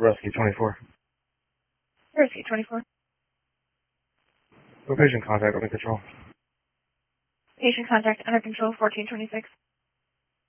Rescue 24. Rescue 24. No patient contact under control. Patient contact under control 1426.